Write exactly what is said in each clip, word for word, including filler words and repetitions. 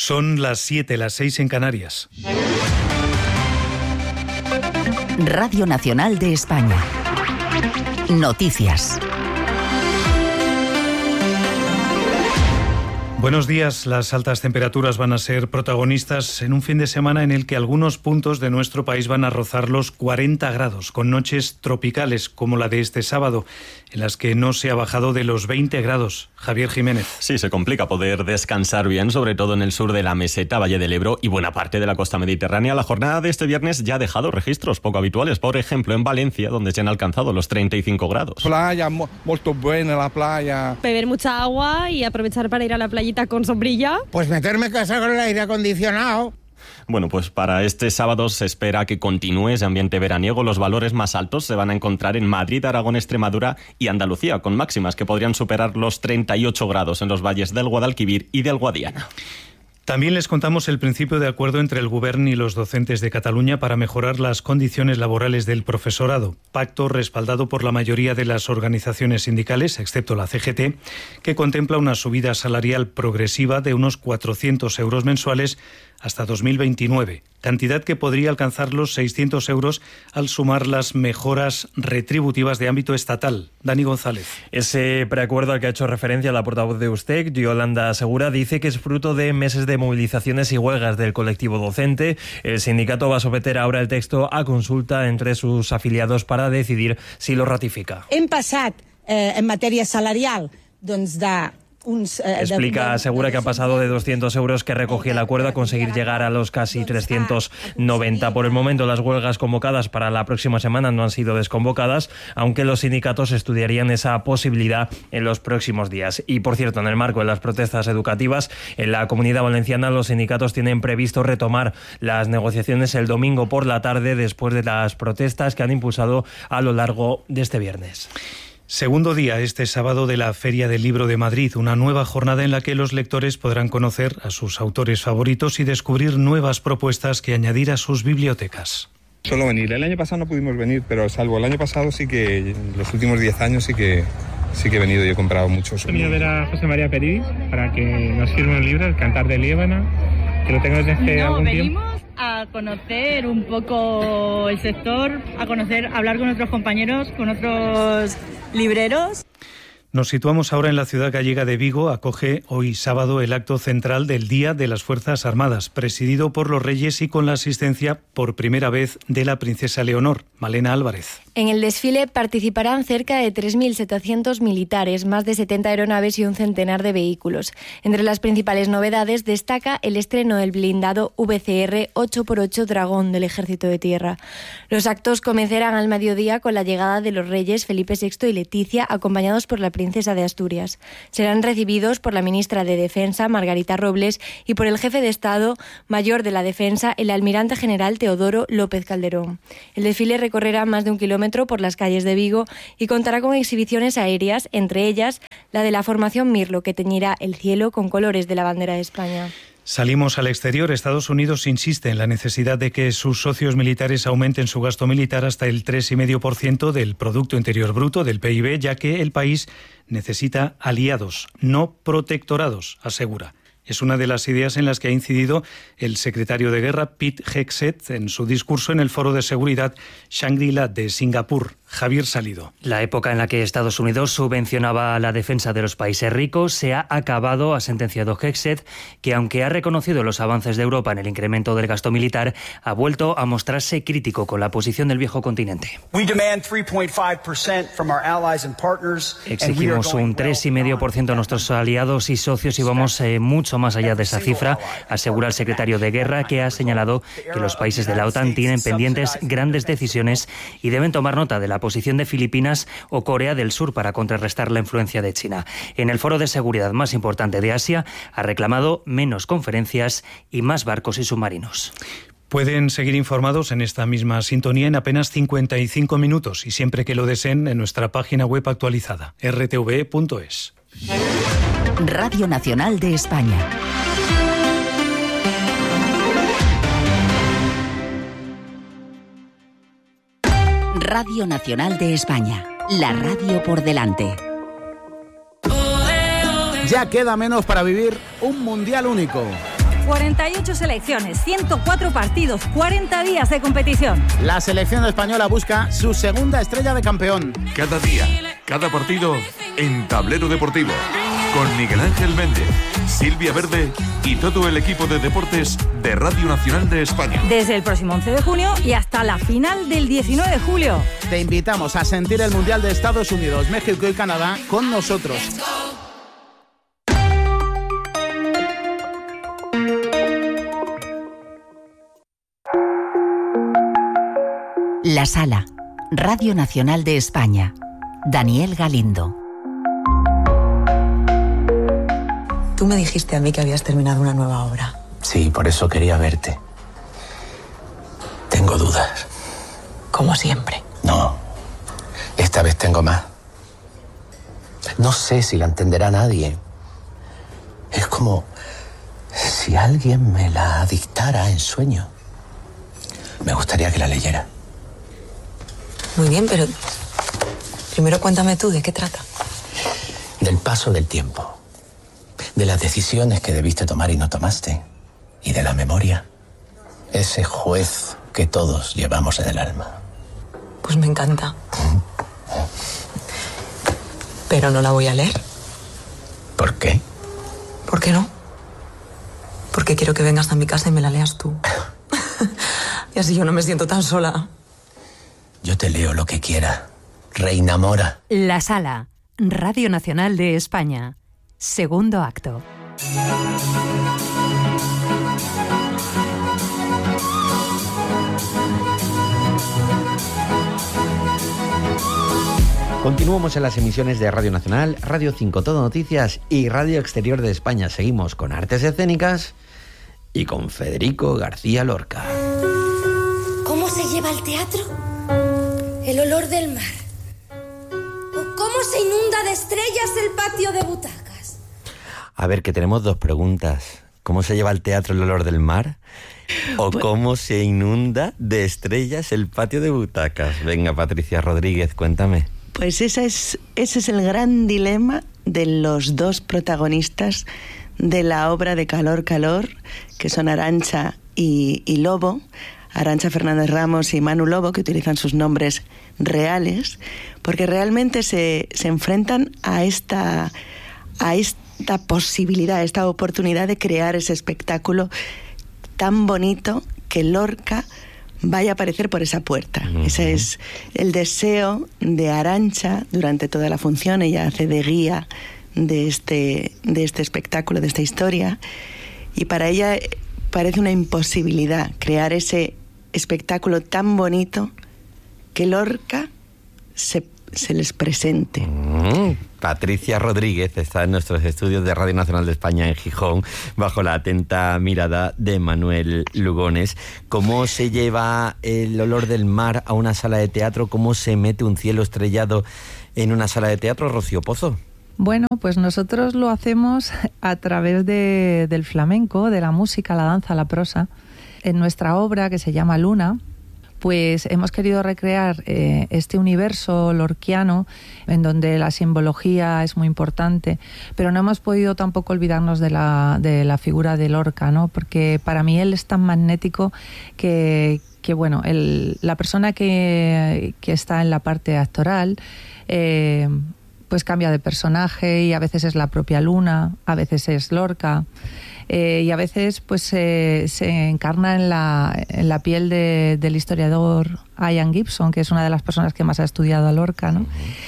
Son las siete, las seis en Canarias. Radio Nacional de España. Noticias. Buenos días. Las altas temperaturas van a ser protagonistas en un fin de semana en el que algunos puntos de nuestro país van a rozar los cuarenta grados, con noches tropicales como la de este sábado, en las que no se ha bajado de los veinte grados. Javier Jiménez. Sí, se complica poder descansar bien, sobre todo en el sur de la meseta, Valle del Ebro y buena parte de la costa mediterránea. La jornada de este viernes ya ha dejado registros poco habituales, por ejemplo en Valencia, donde se han alcanzado los treinta y cinco grados. Playa, muy buena la playa. Beber mucha agua y aprovechar para ir a la playita con sombrilla. Pues meterme en casa con el aire acondicionado. Bueno, pues para este sábado se espera que continúe ese ambiente veraniego. Los valores más altos se van a encontrar en Madrid, Aragón, Extremadura y Andalucía, con máximas que podrían superar los treinta y ocho grados en los valles del Guadalquivir y del Guadiana. También les contamos el principio de acuerdo entre el Govern y los docentes de Cataluña para mejorar las condiciones laborales del profesorado. Pacto respaldado por la mayoría de las organizaciones sindicales, excepto la C G T, que contempla una subida salarial progresiva de unos cuatrocientos euros mensuales hasta dos mil veintinueve, cantidad que podría alcanzar los seiscientos euros al sumar las mejoras retributivas de ámbito estatal. Dani González. Ese preacuerdo al que ha hecho referencia la portavoz de U S T E C, Yolanda Segura, dice que es fruto de meses de movilizaciones y huelgas del colectivo docente. El sindicato va a someter ahora el texto a consulta entre sus afiliados para decidir si lo ratifica. Hem passat eh, en matèria salarial doncs de Uns, eh, Explica, asegura que ha pasado de doscientos euros que recogía el acuerdo a conseguir llegar a los casi trescientos noventa. Por el momento, las huelgas convocadas para la próxima semana no han sido desconvocadas, aunque los sindicatos estudiarían esa posibilidad en los próximos días. Y, por cierto, en el marco de las protestas educativas, en la Comunidad Valenciana los sindicatos tienen previsto retomar las negociaciones el domingo por la tarde, después de las protestas que han impulsado a lo largo de este viernes. Segundo día este sábado de la Feria del Libro de Madrid, una nueva jornada en la que los lectores podrán conocer a sus autores favoritos y descubrir nuevas propuestas que añadir a sus bibliotecas. Solo venir. El año pasado no pudimos venir, pero salvo el año pasado sí que, los últimos diez años sí que sí que he venido y he comprado muchos. He venido a ver a José María Peris para que nos firme un libro, El Cantar de Líbana, que lo tengo desde hace no, algún venimos tiempo. A conocer un poco el sector, a conocer, a hablar con otros compañeros, con otros libreros. Nos situamos ahora en la ciudad gallega de Vigo. Acoge hoy sábado el acto central del Día de las Fuerzas Armadas, presidido por los Reyes y con la asistencia por primera vez de la princesa Leonor. Malena Álvarez. En el desfile participarán cerca de tres mil setecientos militares, más de setenta aeronaves y un centenar de vehículos. Entre las principales novedades destaca el estreno del blindado V C R ocho por ocho Dragón del Ejército de Tierra. Los actos comenzarán al mediodía con la llegada de los Reyes Felipe sexto y Leticia, acompañados por la princesa de Asturias. Serán recibidos por la ministra de Defensa, Margarita Robles, y por el jefe de Estado Mayor de la Defensa, el almirante general Teodoro López Calderón. El desfile recorrerá más de un kilómetro por las calles de Vigo y contará con exhibiciones aéreas, entre ellas la de la formación Mirlo, que teñirá el cielo con colores de la bandera de España. Salimos al exterior. Estados Unidos insiste en la necesidad de que sus socios militares aumenten su gasto militar hasta el tres coma cinco por ciento del Producto Interior Bruto, del P I B, ya que el país necesita aliados, no protectorados, asegura. Es una de las ideas en las que ha incidido el secretario de Guerra, Pete Hegseth, en su discurso en el Foro de Seguridad Shangri-La de Singapur. Javier Salido. La época en la que Estados Unidos subvencionaba la defensa de los países ricos se ha acabado, ha sentenciado Hegseth, que aunque ha reconocido los avances de Europa en el incremento del gasto militar, ha vuelto a mostrarse crítico con la posición del viejo continente. Exigimos un tres coma cinco por ciento a nuestros aliados y socios y vamos eh, mucho más allá de esa cifra, asegura el secretario de Guerra, que ha señalado que los países de la OTAN tienen pendientes grandes decisiones y deben tomar nota de la posición de Filipinas o Corea del Sur para contrarrestar la influencia de China. En el foro de seguridad más importante de Asia ha reclamado menos conferencias y más barcos y submarinos. Pueden seguir informados en esta misma sintonía en apenas cincuenta y cinco minutos y siempre que lo deseen en nuestra página web actualizada, r t v punto es. Radio Nacional de España. Radio Nacional de España, la radio por delante. Ya queda menos para vivir un mundial único. cuarenta y ocho selecciones, ciento cuatro partidos, cuarenta días de competición. La selección española busca su segunda estrella de campeón. Cada día, cada partido en Tablero Deportivo. Con Miguel Ángel Méndez, Silvia Verde y todo el equipo de deportes de Radio Nacional de España. Desde el próximo once de junio y hasta la final del diecinueve de julio. Te invitamos a sentir el Mundial de Estados Unidos, México y Canadá con nosotros. La Sala, Radio Nacional de España. Daniel Galindo. Tú me dijiste a mí que habías terminado una nueva obra. Sí, por eso quería verte. Tengo dudas. Como siempre. No, esta vez tengo más. No sé si la entenderá nadie. Es como si alguien me la dictara en sueño. Me gustaría que la leyera. Muy bien, pero primero cuéntame tú, ¿de qué trata? Del paso del tiempo. De las decisiones que debiste tomar y no tomaste. Y de la memoria. Ese juez que todos llevamos en el alma. Pues me encanta. Pero no la voy a leer. ¿Por qué? ¿Por qué no? Porque quiero que vengas a mi casa y me la leas tú. Y así yo no me siento tan sola. Yo te leo lo que quiera. Reina Mora. La Sala, Radio Nacional de España. Segundo acto. Continuamos en las emisiones de Radio Nacional, Radio cinco Todo Noticias y Radio Exterior de España. Seguimos con artes escénicas y con Federico García Lorca. ¿Cómo se lleva el teatro? El olor del mar. ¿O cómo se inunda de estrellas el patio de butacas? A ver, que tenemos dos preguntas. ¿Cómo se lleva el teatro el olor del mar? ¿O pues... cómo se inunda de estrellas el patio de butacas? Venga, Patricia Rodríguez, cuéntame. Pues ese es, ese es el gran dilema de los dos protagonistas de la obra de Calor, Calor, que son Arantxa y, y Lobo. Arantxa Fernández Ramos y Manu Lobo, que utilizan sus nombres reales, porque realmente se, se enfrentan a esta, a esta posibilidad, a esta oportunidad de crear ese espectáculo tan bonito que Lorca vaya a aparecer por esa puerta. Uh-huh. Ese es el deseo de Arantxa durante toda la función. Ella hace de guía de este, de este espectáculo, de esta historia, y para ella parece una imposibilidad crear ese espectáculo tan bonito que Lorca se, se les presente. Mm, Patricia Rodríguez está en nuestros estudios de Radio Nacional de España en Gijón, bajo la atenta mirada de Manuel Lugones. ¿Cómo se lleva el olor del mar a una sala de teatro? ¿Cómo se mete un cielo estrellado en una sala de teatro, Rocío Pozo? Bueno, pues nosotros lo hacemos a través de, del flamenco, de la música, la danza, la prosa. En nuestra obra, que se llama Luna, pues hemos querido recrear eh, este universo lorquiano en donde la simbología es muy importante, pero no hemos podido tampoco olvidarnos de la, de la figura de Lorca, ¿no? Porque para mí él es tan magnético que, que bueno, el, la persona que, que está en la parte actoral eh, pues cambia de personaje y a veces es la propia Luna, a veces es Lorca. Eh, y a veces pues eh, se encarna en la, en la piel de, del historiador Ian Gibson, que es una de las personas que más ha estudiado a Lorca, ¿no?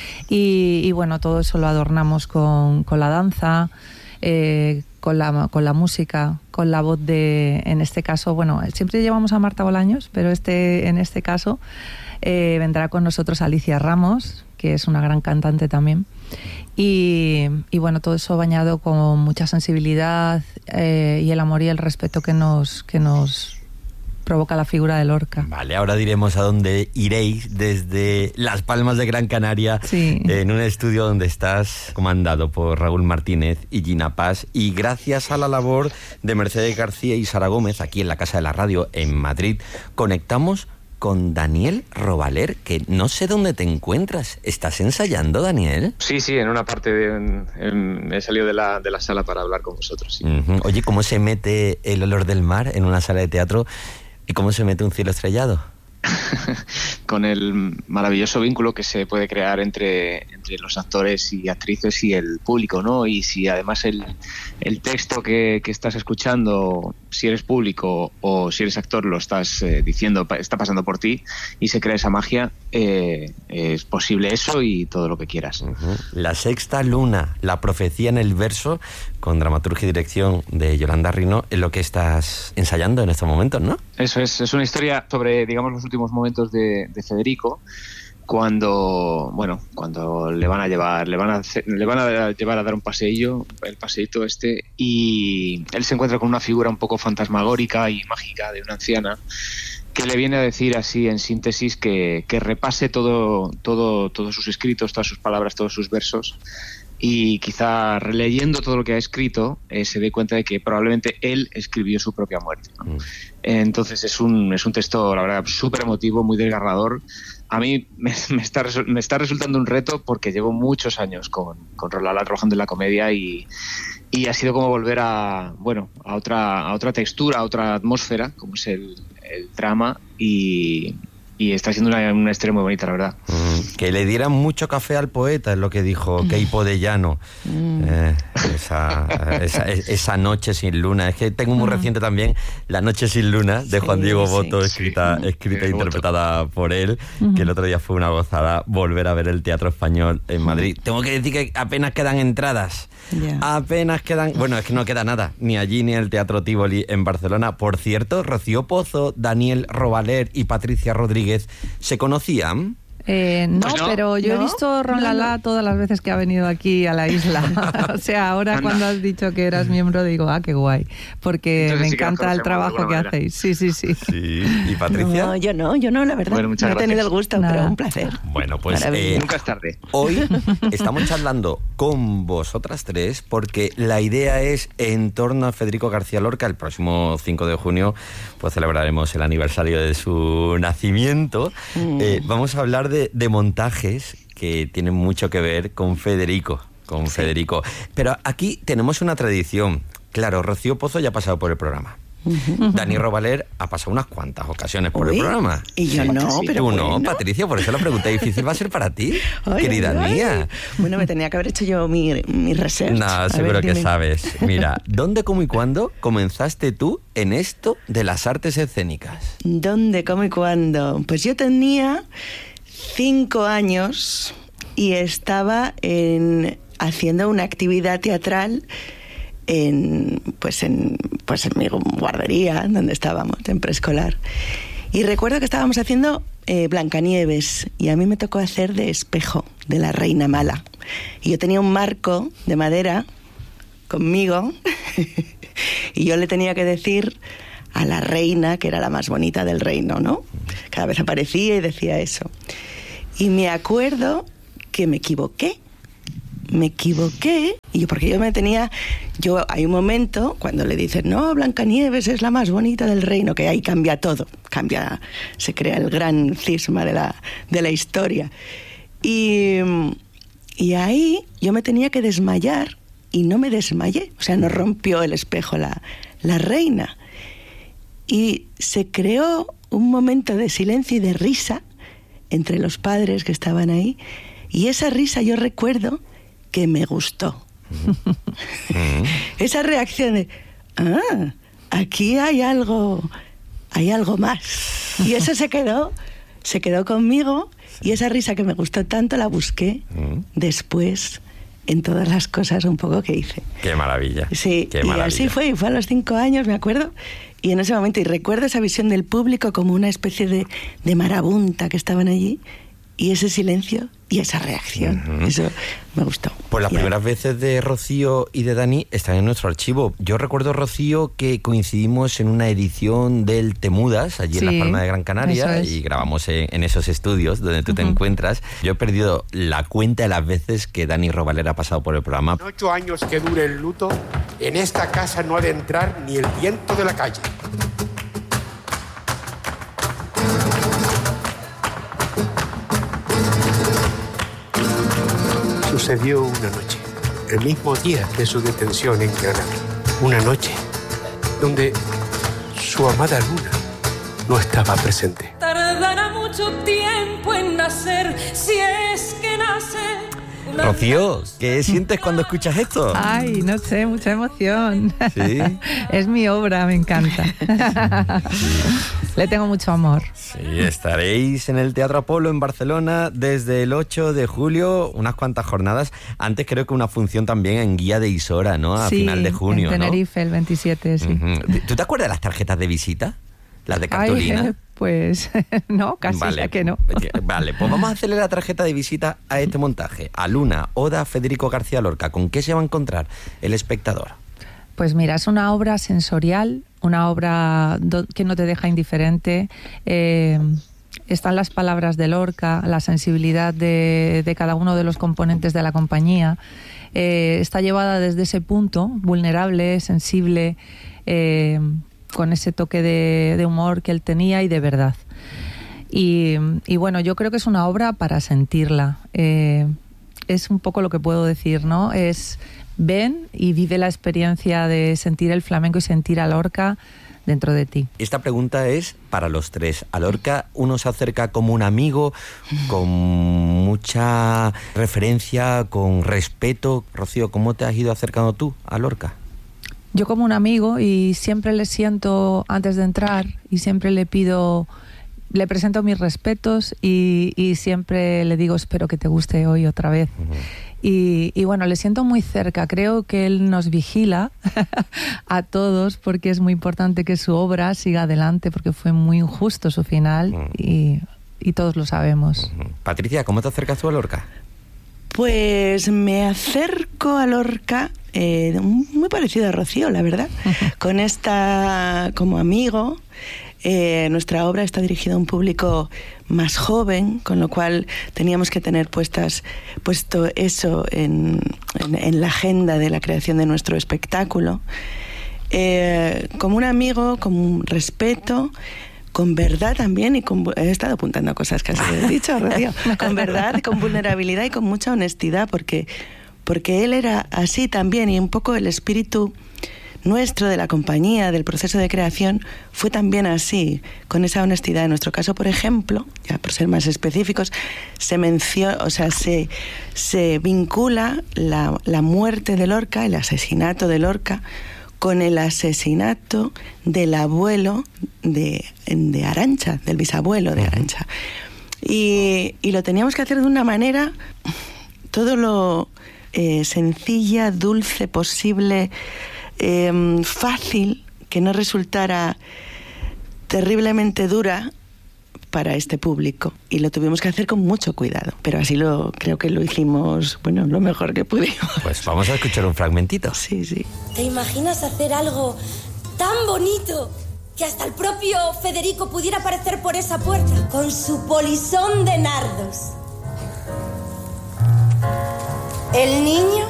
Y, y bueno, todo eso lo adornamos con, con la danza, eh, con, la, con la música, con la voz de, en este caso, bueno, siempre llevamos a Marta Bolaños, pero este, en este caso eh, vendrá con nosotros Alicia Ramos, que es una gran cantante también. Y, y bueno, todo eso bañado con mucha sensibilidad eh, y el amor y el respeto que nos, que nos provoca la figura de Lorca. Vale, ahora diremos a dónde iréis desde Las Palmas de Gran Canaria, sí, en un estudio donde estás comandado por Raúl Martínez y Gina Paz, y gracias a la labor de Mercedes García y Sara Gómez aquí en la Casa de la Radio en Madrid, conectamos con Daniel Robaler, que no sé dónde te encuentras. ¿Estás ensayando, Daniel? Sí, sí, en una parte de, en, en, he salido de la, de la sala para hablar con vosotros. Sí. Uh-huh. Oye, ¿cómo se mete el olor del mar en una sala de teatro y cómo se mete un cielo estrellado? Con el maravilloso vínculo que se puede crear entre, entre los actores y actrices y el público, ¿no? Y si además el, el texto que, que estás escuchando, si eres público o si eres actor, lo estás eh, diciendo, está pasando por ti y se crea esa magia, eh, es posible eso y todo lo que quieras. Uh-huh. La sexta luna, la profecía en el verso, con dramaturgia y dirección de Yolanda Rino, es lo que estás ensayando en estos momentos, ¿no? Eso es, es una historia sobre, digamos, los últimos momentos de, de Federico, cuando, bueno, cuando le van a llevar, le van a hacer, le van a llevar a dar un paseillo, el paseíto este, y él se encuentra con una figura un poco fantasmagórica y mágica de una anciana que le viene a decir así en síntesis que, que repase todo, todo, todos sus escritos, todas sus palabras, todos sus versos, y quizá releyendo todo lo que ha escrito eh, se dé cuenta de que probablemente él escribió su propia muerte, ¿no? Mm. Entonces es un, es un texto, la verdad, súper emotivo, muy desgarrador. A mí me, me, está, me está resultando un reto porque llevo muchos años con, con Rolala trabajando en la comedia y, y ha sido como volver a, bueno, a otra, a otra textura, a otra atmósfera, como es el, el drama, y... y está siendo una, una historia muy bonita, la verdad. Mm, que le dieran mucho café al poeta, es lo que dijo mm. Keipo de Llano. Mm. Eh, esa, esa, esa noche sin luna. Es que tengo muy mm. reciente también La noche sin luna, de sí, Juan Diego Boto, sí, escrita, sí. escrita e interpretada por él, mm. que el otro día fue una gozada volver a ver el Teatro Español en Madrid. Mm. Tengo que decir que apenas quedan entradas. Yeah. Apenas quedan... Bueno, es que no queda nada, ni allí ni en el Teatro Tívoli en Barcelona. Por cierto, Rocío Pozo, Daniel Robaler y Patricia Rodríguez, ¿se conocían? Eh, no, pues no, pero yo ¿no? he visto Rolala no, no. todas las veces que ha venido aquí a la isla. O sea, ahora cuando has dicho que eras miembro, digo, ah, qué guay. Porque Entonces, me sí encanta el trabajo que hacéis. Sí, sí, sí. Sí. ¿Y Patricia? No, yo no, yo no, la verdad. Bueno, muchas no he tenido el gusto, Nada. pero un placer. Bueno, pues eh, nunca es tarde. Hoy estamos charlando con vosotras tres porque la idea es en torno a Federico García Lorca. El próximo cinco de junio pues celebraremos el aniversario de su nacimiento. Mm. Eh, vamos a hablar de De, de montajes que tienen mucho que ver con Federico, con sí. Federico. Pero aquí tenemos una tradición. Claro, Rocío Pozo ya ha pasado por el programa. Uh-huh. Dani Robaler ha pasado unas cuantas ocasiones por Uy, el programa. Y yo sí, no, pero Tú bueno. no, Patricia, por eso la pregunta difícil va a ser para ti, ay, querida ay, mía. Bueno, me tenía que haber hecho yo mi, mi research. No, seguro ver, que sabes. Mira, ¿dónde, cómo y cuándo comenzaste tú en esto de las artes escénicas? ¿Dónde, cómo y cuándo? Pues yo tenía cinco años y estaba en, haciendo una actividad teatral en, pues en, pues en mi guardería, donde estábamos, en preescolar. Y recuerdo que estábamos haciendo eh, Blancanieves y a mí me tocó hacer de espejo de la reina mala. Y yo tenía un marco de madera conmigo y yo le tenía que decir a la reina que era la más bonita del reino, ¿no? Cada vez aparecía y decía eso. Y me acuerdo que me equivoqué. Me equivoqué, y yo, porque yo me tenía... Yo, hay un momento cuando le dicen, no, Blancanieves es la más bonita del reino, que ahí cambia todo, cambia, se crea el gran cisma de la, de la historia. Y, y ahí yo me tenía que desmayar, y no me desmayé, o sea, no rompió el espejo la, la reina. Y se creó un momento de silencio y de risa entre los padres que estaban ahí, y esa risa yo recuerdo que me gustó. Esa reacción de, ah, aquí hay algo, hay algo más. Y eso se quedó, se quedó conmigo, y esa risa que me gustó tanto la busqué después en todas las cosas un poco que hice. ¡Qué maravilla! Sí, Qué y maravilla. así fue, y fue a los cinco años, me acuerdo, y en ese momento, y recuerdo esa visión del público como una especie de, de marabunta que estaban allí, y ese silencio y esa reacción. Uh-huh. Eso me gustó. Pues las yeah. primeras veces de Rocío y de Dani están en nuestro archivo. Yo recuerdo, Rocío, que coincidimos en una edición del Te Mudas, allí sí, en Las Palmas de Gran Canaria, es. y grabamos en, en esos estudios donde tú uh-huh. te encuentras. Yo he perdido la cuenta de las veces que Dani Robaler ha pasado por el programa. En ocho años que dure el luto, en esta casa no ha de entrar ni el viento de la calle. sucedió una noche, el mismo día de su detención en Granada. Una noche donde su amada Luna no estaba presente. Tardará mucho tiempo en nacer, si es que nace. Rocío, ¿qué sientes cuando escuchas esto? Ay, no sé, mucha emoción. ¿Sí? Es mi obra, me encanta. Le tengo mucho amor. Sí, estaréis en el Teatro Apolo en Barcelona desde el ocho de julio, unas cuantas jornadas. Antes creo que una función también en Guía de Isora, ¿no? A sí, final de junio, en Tenerife, ¿no? el veintisiete, sí. Uh-huh. ¿Tú te acuerdas de las tarjetas de visita? ¿Las de cartulina? Ay, pues no, casi vale, ya que no. Vale, pues vamos a hacerle la tarjeta de visita a este montaje. A Luna, Oda Federico García Lorca. ¿Con qué se va a encontrar el espectador? Pues mira, es una obra sensorial, una obra do- que no te deja indiferente. Eh, están las palabras de Lorca, la sensibilidad de, de cada uno de los componentes de la compañía. Eh, está llevada desde ese punto, vulnerable, sensible, eh, con ese toque de, de humor que él tenía y de verdad. Y, y bueno, yo creo que es una obra para sentirla. Eh, es un poco lo que puedo decir, ¿no? Es ven y vive la experiencia de sentir el flamenco y sentir a Lorca dentro de ti. Esta pregunta es para los tres. A Lorca uno se acerca como un amigo, con mucha referencia, con respeto. Rocío, ¿cómo te has ido acercando tú a Lorca? Yo como un amigo, y siempre le siento antes de entrar y siempre le pido, le presento mis respetos y, y siempre le digo espero que te guste hoy otra vez. Uh-huh. Y, y bueno, le siento muy cerca. Creo que él nos vigila a todos porque es muy importante que su obra siga adelante porque fue muy injusto su final uh-huh. y, y todos lo sabemos. Uh-huh. Patricia, ¿cómo te acercas tú a Lorca? Pues me acerco a Lorca eh, muy parecido a Rocío, la verdad. Con esta, como amigo, eh, nuestra obra está dirigida a un público más joven, con lo cual teníamos que tener puestas, puesto eso en, en, en la agenda de la creación de nuestro espectáculo. Eh, como un amigo, con un respeto, con verdad también, y con, he estado apuntando cosas que has dicho, Rocío, con verdad, con vulnerabilidad y con mucha honestidad, porque, porque él era así también, y un poco el espíritu nuestro, de la compañía, del proceso de creación, fue también así, con esa honestidad. En nuestro caso, por ejemplo, ya por ser más específicos, se menciona, o sea, se, se vincula la, la muerte de Lorca, el asesinato de Lorca, con el asesinato del abuelo de, de Arantxa, del bisabuelo de Arantxa. Y, y lo teníamos que hacer de una manera todo lo eh, sencilla, dulce posible, eh, fácil, que no resultara terriblemente dura para este público, y lo tuvimos que hacer con mucho cuidado, pero así lo creo que lo hicimos, bueno, lo mejor que pudimos. Pues vamos a escuchar un fragmentito. Sí, sí. ¿Te imaginas hacer algo tan bonito que hasta el propio Federico pudiera aparecer por esa puerta con su polisón de nardos? El niño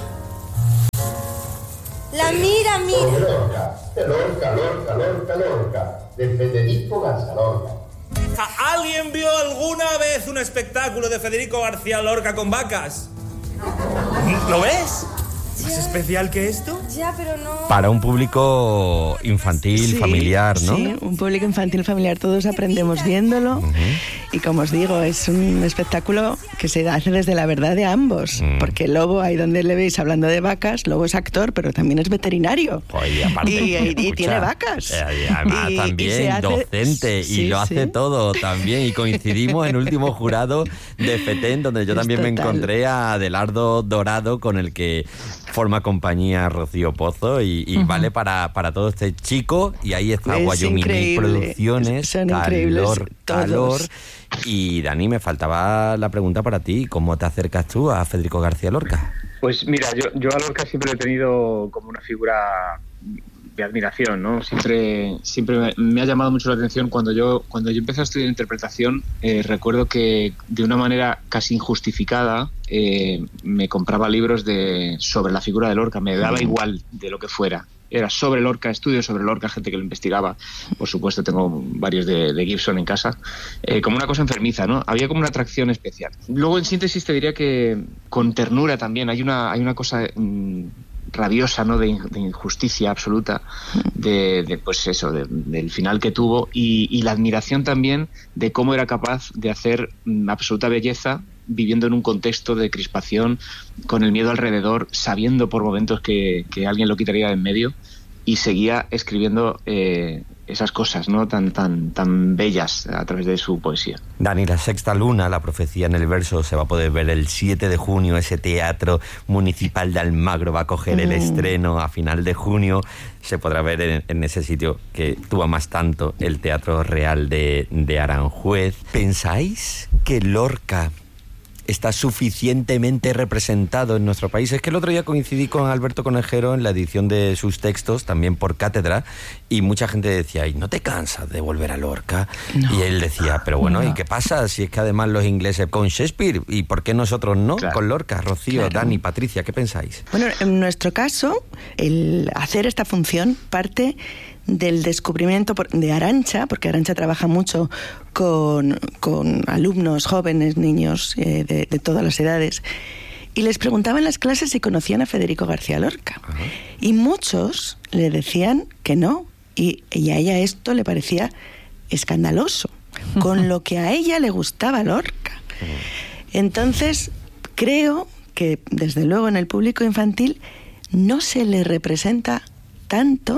la mira, mira. Lorca, Lorca, Lorca, Lorca, Lorca, de Federico García Lorca. ¿Alguien vio alguna vez un espectáculo de Federico García Lorca con vacas? ¿Lo ves? Ya. ¿Más especial que esto? Ya, pero no... Para un público infantil, sí, familiar, ¿no? Sí, un público infantil, familiar. Todos aprendemos viéndolo. Uh-huh. Y como os digo, es un espectáculo que se hace desde la verdad de ambos. Uh-huh. Porque Lobo, ahí donde le veis hablando de vacas, Lobo es actor, pero también es veterinario. Oye, aparte, y, y, y escucha, tiene vacas. Eh, además, y, también y hace, docente, sí, y lo hace sí. todo también. Y coincidimos en el último jurado de FETEN, donde yo es también total. me encontré a Adelardo Dorado, con el que forma compañía Rocío Pozo, y, y uh-huh. vale para, para todo este chico. Y ahí está Guayumini Producciones, Son calor, calor. Todos. Y Dani, me faltaba la pregunta para ti. ¿Cómo te acercas tú a Federico García Lorca? Pues mira, yo, yo a Lorca siempre lo he tenido como una figura de admiración, ¿no? Siempre, siempre me, me ha llamado mucho la atención. Cuando yo, cuando yo empecé a estudiar interpretación, eh, recuerdo que de una manera casi injustificada eh, me compraba libros de, sobre la figura de Lorca. Me daba igual de lo que fuera. era sobre Lorca, estudios sobre Lorca, gente que lo investigaba. Por supuesto, tengo varios de, de Gibson en casa. Eh, como una cosa enfermiza, ¿no? Había como una atracción especial. Luego, en síntesis, te diría que con ternura también. Hay una, hay una cosa mmm, rabiosa, ¿no? De, de injusticia absoluta, de, de pues eso, de, del final que tuvo, y, y la admiración también de cómo era capaz de hacer mmm, absoluta belleza viviendo en un contexto de crispación, con el miedo alrededor, sabiendo por momentos que, que alguien lo quitaría de en medio, y seguía escribiendo eh, esas cosas, ¿no? tan, tan, tan bellas a través de su poesía. Dani, La Sexta Luna, la profecía en el verso, se va a poder ver el siete de junio. Ese Teatro Municipal de Almagro va a coger mm. el estreno a final de junio. Se podrá ver en, en ese sitio que tú amas tanto, el Teatro Real de, de Aranjuez. ¿Pensáis que Lorca está suficientemente representado en nuestro país? Es que el otro día coincidí con Alberto Conejero en la edición de sus textos, también por cátedra, y mucha gente decía, ¿y no te cansas de volver a Lorca? No. Y él decía, pero bueno, no. ¿y qué pasa? Si es que además los ingleses con Shakespeare, ¿y por qué nosotros no? Claro. Con Lorca. Rocío, claro. Dani, Patricia, ¿qué pensáis? Bueno, en nuestro caso, el hacer esta función parte del descubrimiento de Arantxa, porque Arantxa trabaja mucho con, con alumnos jóvenes, niños eh, de, de todas las edades, y les preguntaba en las clases si conocían a Federico García Lorca. Ajá. Y muchos le decían que no, y, y a ella esto le parecía escandaloso, con lo que a ella le gustaba Lorca. Entonces, creo que desde luego en el público infantil no se le representa tanto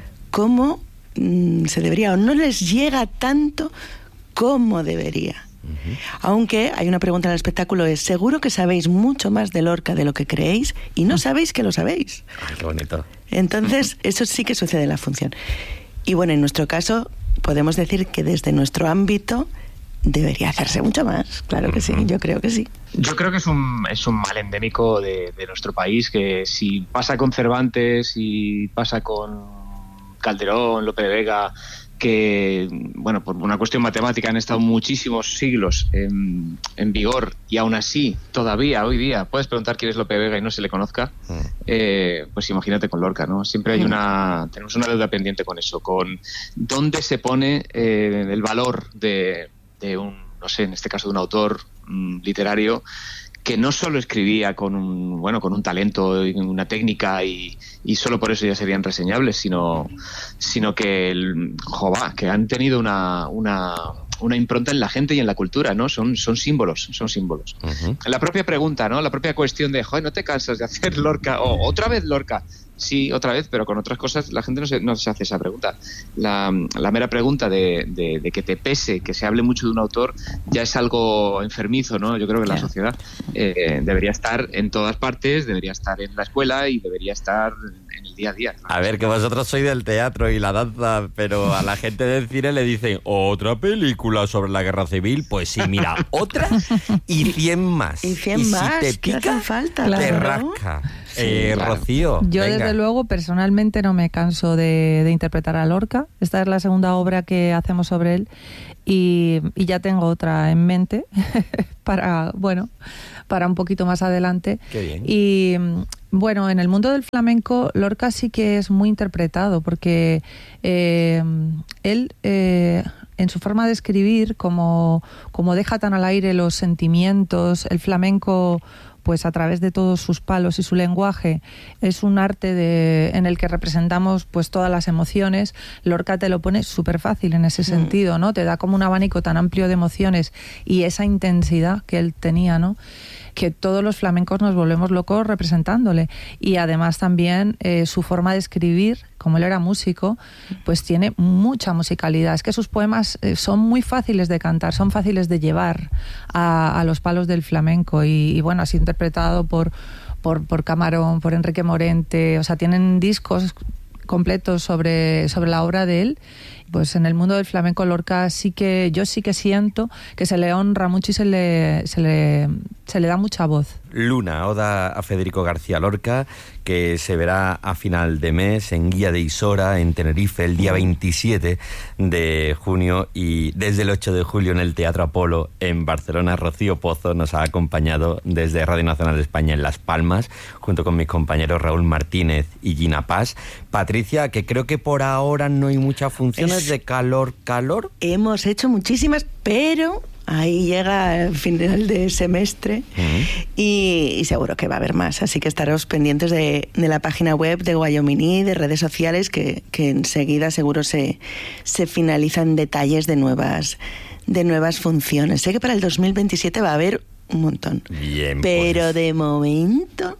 como mmm, se debería, o no les llega tanto como debería. Uh-huh. Aunque hay una pregunta en el espectáculo, es seguro que sabéis mucho más de Lorca de lo que creéis y no sabéis que lo sabéis. Ay, qué bonito. Entonces, eso sí que sucede en la función. Y bueno, en nuestro caso, podemos decir que desde nuestro ámbito debería hacerse mucho más. Claro que sí, yo creo que sí. Yo creo que es un, es un mal endémico de, de nuestro país, que si pasa con Cervantes y pasa con Calderón, Lope de Vega, que, bueno, por una cuestión matemática han estado muchísimos siglos en, en vigor, y aún así, todavía, hoy día, puedes preguntar quién es Lope de Vega y no se le conozca, mm. eh, pues imagínate con Lorca, ¿no? Siempre hay una, tenemos una deuda pendiente con eso, con dónde se pone eh, el valor de, de un, no sé, en este caso de un autor mm, literario, que no solo escribía con un, bueno, con un talento y una técnica y, y solo por eso ya serían reseñables, sino, sino que, el, jova, que han tenido una, una, una impronta en la gente y en la cultura, ¿no? Son, son símbolos, son símbolos. Uh-huh. La propia pregunta, ¿no? La propia cuestión de, joder, ¿no te cansas de hacer Lorca? O otra vez Lorca. Sí, otra vez, pero con otras cosas la gente no se, no se hace esa pregunta. La, la mera pregunta de, de, de que te pese, que se hable mucho de un autor, ya es algo enfermizo, ¿no? Yo creo que la sociedad eh, debería estar en todas partes, debería estar en la escuela y debería estar en el día a día. A ver, que vosotros sois del teatro y la danza, pero a la gente del cine le dicen, ¿otra película sobre la guerra civil? Pues sí, mira, otra y cien más. Y cien y más, si te pica, falta, te claro. rasca. Sí, eh, claro. Rocío, yo venga. Desde luego personalmente no me canso de, de interpretar a Lorca. Esta es la segunda obra que hacemos sobre él y, y ya tengo otra en mente para, bueno, para un poquito más adelante. Qué bien. Y bueno, en el mundo del flamenco Lorca sí que es muy interpretado porque eh, él eh, en su forma de escribir, como, como deja tan al aire los sentimientos, el flamenco, pues a través de todos sus palos y su lenguaje, es un arte de, en el que representamos pues todas las emociones. Lorca te lo pone súper fácil en ese mm. sentido, ¿no? Te da como un abanico tan amplio de emociones y esa intensidad que él tenía, ¿no? Que todos los flamencos nos volvemos locos representándole. Y además también eh, su forma de escribir, como él era músico, pues tiene mucha musicalidad. Es que sus poemas eh, son muy fáciles de cantar, son fáciles de llevar a, a los palos del flamenco. Y, y bueno, ha sido interpretado por, por, por Camarón, por Enrique Morente, o sea, tienen discos completos sobre, sobre la obra de él Pues en el mundo del flamenco Lorca sí que yo sí que siento que se le honra mucho y se le se le se le da mucha voz. Luna, oda a Federico García Lorca, que se verá a final de mes en Guía de Isora, en Tenerife, el día veintisiete de junio, y desde el ocho de julio en el Teatro Apolo en Barcelona. Rocío Pozo nos ha acompañado desde Radio Nacional de España en Las Palmas, junto con mis compañeros Raúl Martínez y Gina Paz. Patricia, que creo que por ahora no hay muchas funciones es... de calor, calor. Hemos hecho muchísimas, pero... ahí llega el final de semestre uh-huh. y, y seguro que va a haber más, así que estaros pendientes de, de la página web de Guayominí, de redes sociales, que, que enseguida seguro se, se finalizan detalles de nuevas, de nuevas funciones. Sé que para el dos mil veintisiete va a haber un montón. Bien, pero pues... de momento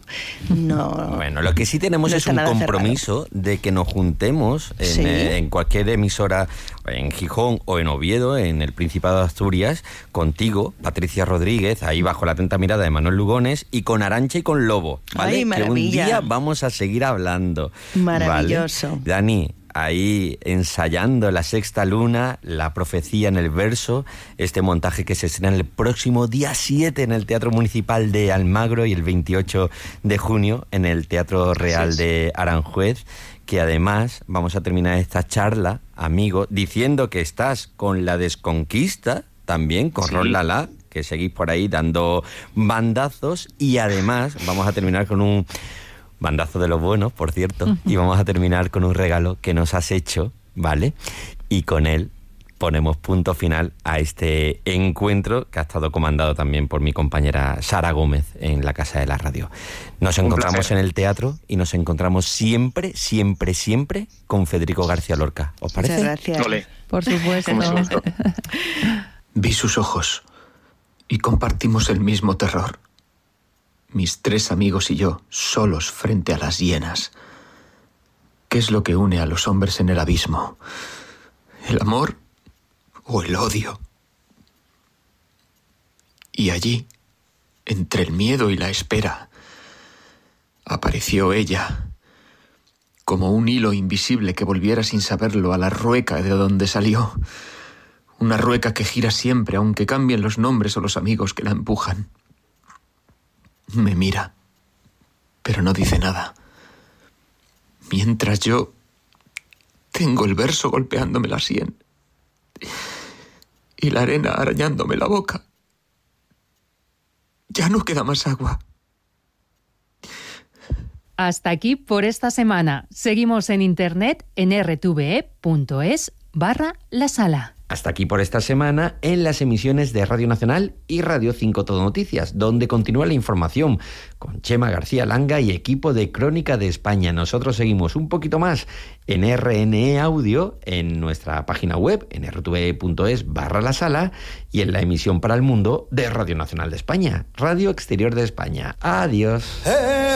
no. Bueno, lo que sí tenemos no es un compromiso cerrado. De que nos juntemos en, ¿sí? eh, en cualquier emisora, en Gijón o en Oviedo, en el Principado de Asturias, contigo, Patricia Rodríguez, ahí bajo la atenta mirada de Manuel Lugones, y con Arantxa y con Lobo, ¿vale? Ay, maravilla. Que un día vamos a seguir hablando. Maravilloso. ¿Vale? Dani, ahí ensayando La Sexta Luna, La Profecía en el Verso, este montaje que se estrena el próximo día siete en el Teatro Municipal de Almagro y el veintiocho de junio en el Teatro Real sí, de Aranjuez, que además vamos a terminar esta charla, amigo, diciendo que estás con La Desconquista, también con sí. Ron Lala, que seguís por ahí dando bandazos, y además vamos a terminar con un... bandazo de los buenos, por cierto, uh-huh. y vamos a terminar con un regalo que nos has hecho, ¿vale? Y con él ponemos punto final a este encuentro que ha estado comandado también por mi compañera Sara Gómez en la Casa de la Radio. Nos un encontramos placer. En el teatro y nos encontramos siempre, siempre, siempre con Federico García Lorca. ¿Os parece? Muchas gracias. Olé. Por supuesto. Vi sus ojos y compartimos el mismo terror. Mis tres amigos y yo, solos frente a las hienas. ¿Qué es lo que une a los hombres en el abismo? ¿El amor o el odio? Y allí, entre el miedo y la espera, apareció ella, como un hilo invisible que volviera sin saberlo a la rueca de donde salió. Una rueca que gira siempre, aunque cambien los nombres o los amigos que la empujan. Me mira, pero no dice nada. Mientras yo tengo el verso golpeándome la sien y la arena arañándome la boca. Ya no queda más agua. Hasta aquí por esta semana. Seguimos en internet en r t v e punto es barra la sala. Hasta aquí por esta semana en las emisiones de Radio Nacional y Radio cinco Todo Noticias, donde continúa la información con Chema García Langa y equipo de Crónica de España. Nosotros seguimos un poquito más en R N E Audio, en nuestra página web, en r t v e punto es barra la sala, y en la emisión para el mundo de Radio Nacional de España, Radio Exterior de España. Adiós.